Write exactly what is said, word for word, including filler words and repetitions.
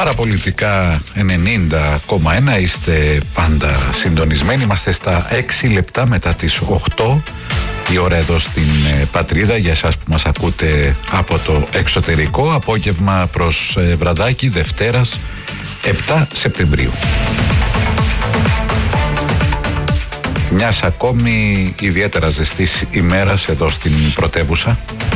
Παραπολιτικά ενενήντα κόμμα ένα, είστε πάντα συντονισμένοι. Είμαστε στα έξι λεπτά μετά τις οκτώ η ώρα εδώ στην Πατρίδα. Για εσάς που μας ακούτε από το εξωτερικό, απόγευμα προς βραδάκι Δευτέρας επτά Σεπτεμβρίου. Μιας ακόμη ιδιαίτερα ζεστής ημέρας εδώ στην πρωτεύουσα.